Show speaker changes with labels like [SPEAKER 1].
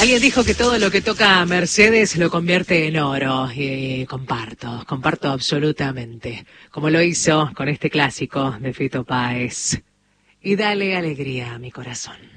[SPEAKER 1] Alguien dijo que todo lo que toca a Mercedes lo convierte en oro. Y comparto absolutamente. Como lo hizo con este clásico de Fito Páez. Y dale alegría a mi corazón.